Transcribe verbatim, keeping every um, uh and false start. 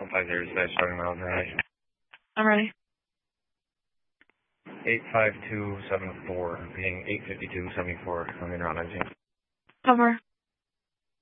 one five zero, dispatch, starting miles right. I'm ready. eight five two seven four, being eight fifty-two seventy-four, on the route nineteen. Cover.